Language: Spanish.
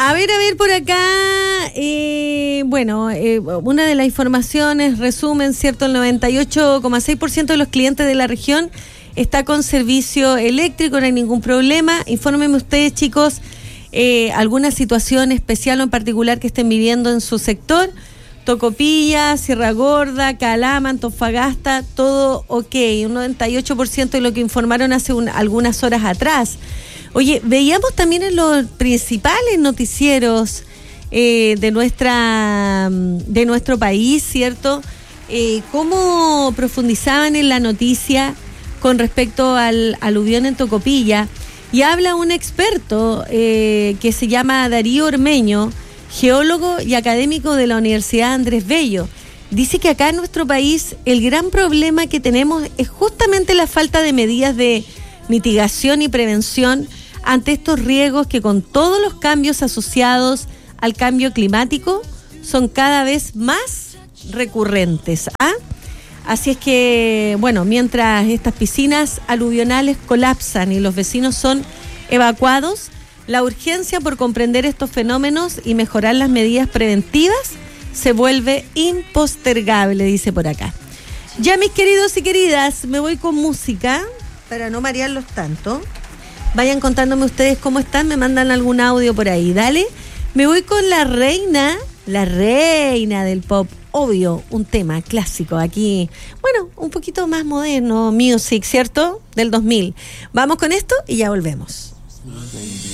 A ver, por acá, una de las informaciones, resumen, ¿cierto? El 98,6% de los clientes de la región está con servicio eléctrico, no hay ningún problema. Infórmenme ustedes, chicos, alguna situación especial o en particular que estén viviendo en su sector. Tocopilla, Sierra Gorda, Calama, Antofagasta, todo ok, un 98% de lo que informaron hace algunas horas atrás. Oye, veíamos también en los principales noticieros de nuestro país, ¿cierto? Cómo profundizaban en la noticia con respecto al aluvión en Tocopilla. Y habla un experto que se llama Darío Ormeño, geólogo y académico de la Universidad Andrés Bello. Dice que acá en nuestro país el gran problema que tenemos es justamente la falta de medidas de mitigación y prevención ante estos riesgos que, con todos los cambios asociados al cambio climático, son cada vez más recurrentes. Así es que, mientras estas piscinas aluvionales colapsan y los vecinos son evacuados, la urgencia por comprender estos fenómenos y mejorar las medidas preventivas se vuelve impostergable, dice por acá. Ya, mis queridos y queridas, me voy con música para no marearlos tanto. Vayan contándome ustedes cómo están, me mandan algún audio por ahí, dale. Me voy con la reina del pop, obvio, un tema clásico aquí, un poquito más moderno, music, ¿cierto? Del 2000. Vamos con esto y ya volvemos.